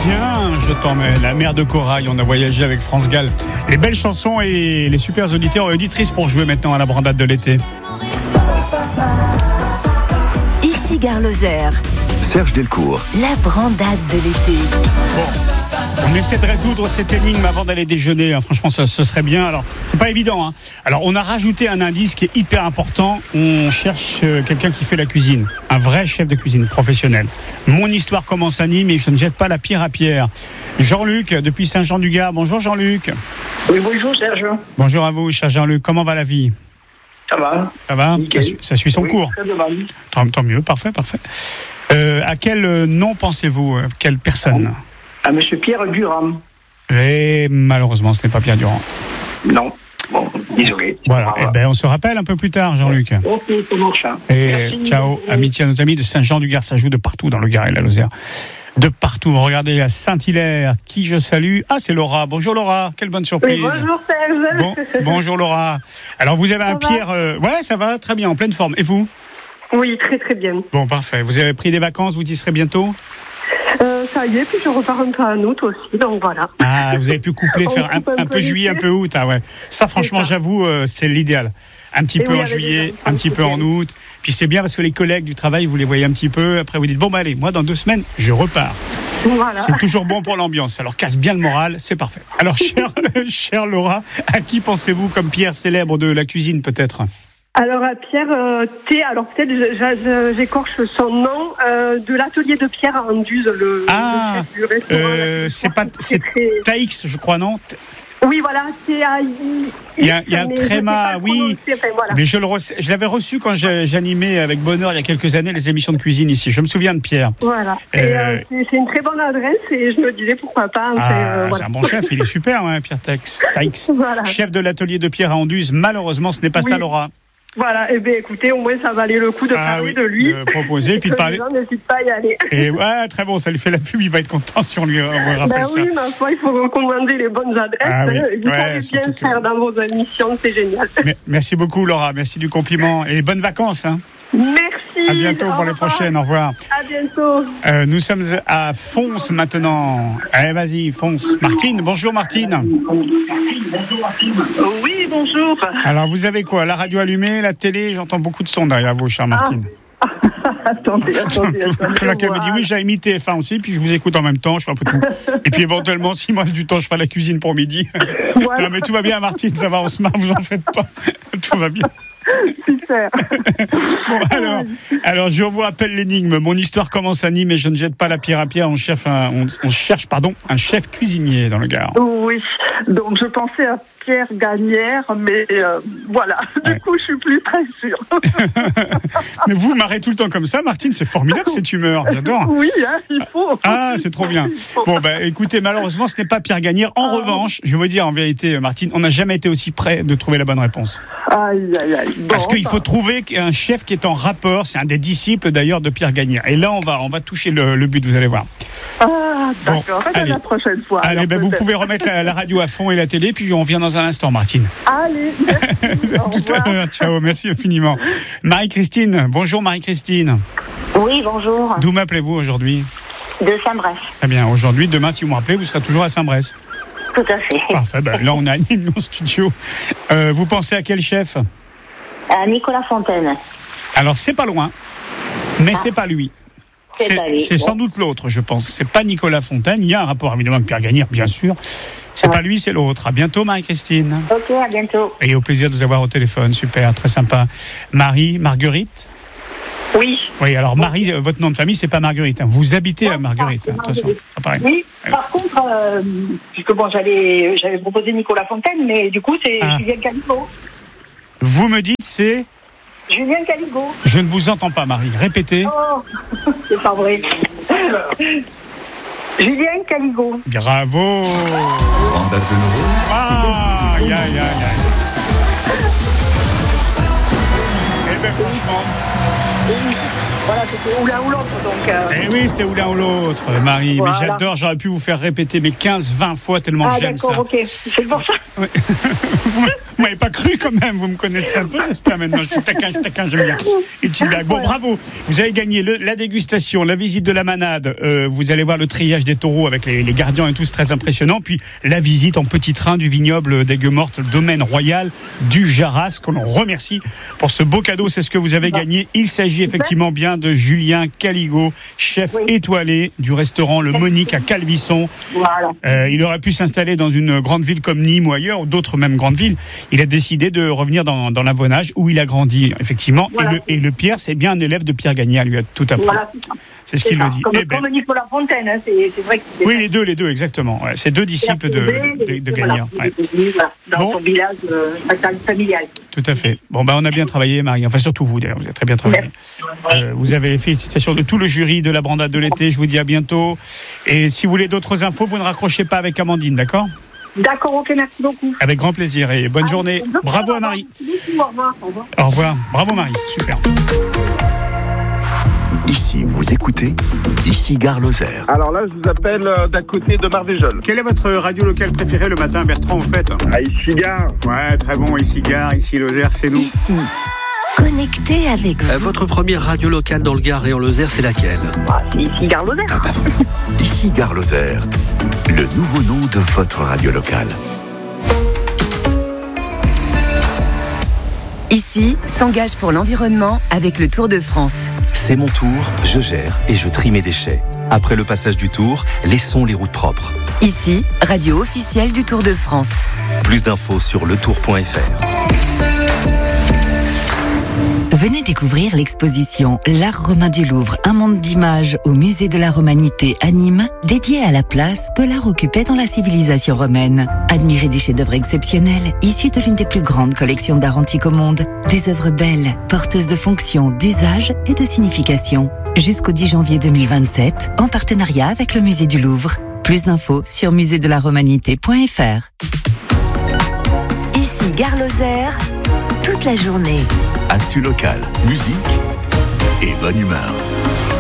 Viens, je t'emmène. La mer de Corail, on a voyagé avec France Gall. Les belles chansons et les super auditeurs et auditrices pour jouer maintenant à la brandade de l'été. Ici Gare Lozère. Serge Delcourt. La brandade de l'été. On essaie de résoudre cette énigme avant d'aller déjeuner. Franchement, ce serait bien. Alors, c'est pas évident. Alors, on a rajouté un indice qui est hyper important. On cherche quelqu'un qui fait la cuisine. Un vrai chef de cuisine professionnel. Mon histoire commence à Nîmes et je ne jette pas la pierre à Pierre. Jean-Luc, depuis Saint-Jean-du-Gard. Bonjour Jean-Luc. Oui, bonjour Serge. Bonjour à vous, cher Jean-Luc. Comment va la vie ? Ça va. Ça va ? Nickel. Ça suit son cours. Tant mieux, parfait. À quel nom pensez-vous ? Quelle personne ? À monsieur Pierre Durand. Et malheureusement, ce n'est pas Pierre Durand. Non. Bon, désolé. Voilà. On se rappelle un peu plus tard, Jean-Luc. Ok, ça marche. Et merci. Ciao, amitié à nos amis de Saint-Jean-du-Gard. Ça joue de partout dans le Gard et la Lozère. De partout. Regardez à Saint-Hilaire, qui je salue. Ah, c'est Laura. Bonjour Laura. Quelle bonne surprise. Oui, bonjour Serge. Bonjour Laura. Alors vous avez un va Pierre. Ouais, ça va très bien, en pleine forme. Et vous ? Oui, très très bien. Bon, parfait. Vous avez pris des vacances, vous y serez bientôt ? Ça y est, puis je repars un peu en août aussi, donc voilà. Ah, vous avez pu coupler, faire un peu juillet, un peu août. Ah ouais. Ça, franchement, j'avoue, c'est l'idéal. Un petit peu oui, en juillet, un petit peu en août. Puis c'est bien parce que les collègues du travail, vous les voyez un petit peu. Après, vous dites, bon, bah allez, moi, dans 2 semaines, je repars. Voilà. C'est toujours bon pour l'ambiance. Alors, casse bien le moral, c'est parfait. Alors, chère Laura, à qui pensez-vous comme Pierre célèbre de la cuisine, peut-être ? Alors à Pierre T, alors peut-être j'écorche son nom, de l'atelier de Pierre à Anduze, le chef du restaurant. C'est Taïx, je crois, non ? Oui, voilà, T-A-I. Il y a un tréma, oui. Voilà. Mais je l'avais reçu quand j'animais avec bonheur il y a quelques années les émissions de cuisine ici. Je me souviens de Pierre. Voilà. C'est une très bonne adresse et je me disais pourquoi pas. Voilà. C'est un bon chef, il est super, hein, Pierre Taïx. Voilà. Chef de l'atelier de Pierre à Anduze. Malheureusement, ce n'est pas ça, Laura. Voilà, et bien écoutez, au moins ça valait le coup de parler de lui. De proposer, puis de parler. Les gens n'hésitent pas à y aller. Et ouais, très bon, ça lui fait la pub, il va être content si on lui rappelle ça. Oui, ma foi, il faut recommander les bonnes adresses. Oui. Vous savez bien faire dans vos émissions, c'est génial. Merci beaucoup, Laura, merci du compliment. Et bonnes vacances. Hein. Merci. À bientôt pour les prochaines, au revoir. À bientôt. Nous sommes à Fons maintenant. Allez, vas-y, Fons. Martine, bonjour Martine. Oui, bonjour. Alors, vous avez quoi ? La radio allumée, la télé ? J'entends beaucoup de sons derrière vous, chère Martine. Attendez. C'est là qu'elle me dit, oui, j'ai imité TF1 aussi, puis je vous écoute en même temps, je fais un peu tout. Et puis éventuellement, s'il me reste du temps, je ferai la cuisine pour midi. Voilà. Non, mais tout va bien, Martine, ça va, on se marre, vous en faites pas. Tout va bien. Super. Bon, alors, je vous rappelle l'énigme. Mon histoire commence à Nîmes et je ne jette pas la pierre à Pierre. On cherche un chef cuisinier dans le Gard. Oui, donc je pensais à Pierre Gagnère, mais voilà. Du coup, je suis plus très sûre. Mais vous marrez tout le temps comme ça, Martine, c'est formidable cette humeur, j'adore. Oui, il faut. Ah, c'est trop bien. Bon, écoutez, malheureusement, ce n'est pas Pierre Gagnère. En revanche, je vais vous dire en vérité, Martine, on n'a jamais été aussi près de trouver la bonne réponse. Aïe. Bon, parce qu'il faut trouver un chef qui est en rapport, c'est un des disciples d'ailleurs de Pierre Gagnère. Et là, on va toucher le but, vous allez voir. Ah, d'accord. Bon, allez, la prochaine fois. Allez, vous pouvez remettre la radio à fond et la télé, puis on revient dans un instant, Martine. Allez, merci. Tout à l'heure, ciao, merci infiniment. Marie-Christine, bonjour Marie-Christine. Oui, bonjour. D'où m'appelez-vous aujourd'hui ? De Saint-Bresse. Très bien, aujourd'hui, demain, si vous m'appelez, vous serez toujours à Saint-Bresse. Tout à fait. Parfait, là on a Nîmes en studio. Vous pensez à quel chef ? À Nicolas Fontaine. Alors, c'est pas loin, mais c'est pas lui. C'est sans doute l'autre, je pense. C'est pas Nicolas Fontaine. Il y a un rapport évidemment avec Pierre Gagnère, bien sûr. C'est pas lui, c'est l'autre. À bientôt, Marie-Christine. Ok, à bientôt. Et au plaisir de vous avoir au téléphone. Super, très sympa. Marguerite ? Oui. Oui, alors Marie, votre nom de famille, c'est pas Marguerite. Hein. Vous habitez à Marguerite. Attention. Oui, par contre, puisque j'avais proposé Nicolas Fontaine, mais du coup, c'est Julien Caligo. Vous me dites, c'est Julien Caligo. Je ne vous entends pas, Marie. Répétez. Oh, c'est pas vrai. Julien Caligo. Bravo. Brandade de Laurent. Aïe. Eh bien, franchement. Voilà, c'était ou l'un ou l'autre, donc... Eh oui, c'était ou l'un ou l'autre, Marie. Voilà. Mais j'adore, j'aurais pu vous faire répéter mes 15-20 fois tellement j'aime ça. Ah d'accord, ok. C'est pour ça. Ouais. Vous m'avez pas cru quand même, vous me connaissez un peu, j'espère maintenant. Je suis taquin, j'aime bien. Une petite blague. Bon, bravo. Vous avez gagné la dégustation, la visite de la manade. Vous allez voir le triage des taureaux avec les gardiens et tout, c'est très impressionnant. Puis la visite en petit train du vignoble d'Aigues-Mortes, le domaine royal du Jarras, qu'on remercie pour ce beau cadeau. C'est ce que vous avez gagné. Il s'agit effectivement bien de Julien Caligo, chef étoilé du restaurant Le Monique à Calvisson. Voilà. Il aurait pu s'installer dans une grande ville comme Nîmes ou ailleurs, ou d'autres même grandes villes. Il a décidé de revenir dans l'Avonnage où il a grandi, effectivement. Voilà. Et le Pierre, c'est bien un élève de Pierre Gagnard, lui a tout appris. Voilà, c'est ce qu'il le dit. Comme Nicolas Fontaine, hein, c'est vrai que c'est oui, les deux, exactement. Ouais, c'est deux disciples de Gagnard. Voilà, dans son village familial. Tout à fait. Bon, on a bien travaillé, Marie. Enfin, surtout vous, d'ailleurs. Vous avez très bien travaillé. Vous avez les félicitations de tout le jury de la brandade de l'été. Je vous dis à bientôt. Et si vous voulez d'autres infos, vous ne raccrochez pas avec Amandine, d'accord ? D'accord, ok, merci beaucoup. Avec grand plaisir et bonne journée. Bravo à Marie. Au revoir. Au revoir. Bravo Marie, super. Ici, vous écoutez, ici Gare Lozère. Alors là, je vous appelle d'à côté de Marvejols. Quelle est votre radio locale préférée le matin, Bertrand, en fait ? Ici Gare. Ouais, très bon, ici Gare, ici Lozère, c'est nous. Ici, connecté avec vous. Votre première radio locale dans le Gard et en Lozère, c'est laquelle ? C'est ici Gare Lozère. Ah bah voilà. Ici Gare Lozère, le nouveau nom de votre radio locale. Ici, s'engage pour l'environnement avec le Tour de France. C'est mon tour, je gère et je trie mes déchets. Après le passage du Tour, laissons les routes propres. Ici, radio officielle du Tour de France. Plus d'infos sur letour.fr. Venez découvrir l'exposition L'Art romain du Louvre, un monde d'images au musée de la Romanité à Nîmes, dédié à la place que l'art occupait dans la civilisation romaine. Admirez des chefs-d'œuvre exceptionnels, issus de l'une des plus grandes collections d'art antique au monde. Des œuvres belles, porteuses de fonctions, d'usage et de signification. Jusqu'au 10 janvier 2027, en partenariat avec le musée du Louvre. Plus d'infos sur muséedelaromanité.fr. Ici Gare Lozère, toute la journée. Actu local, musique et bonne humeur.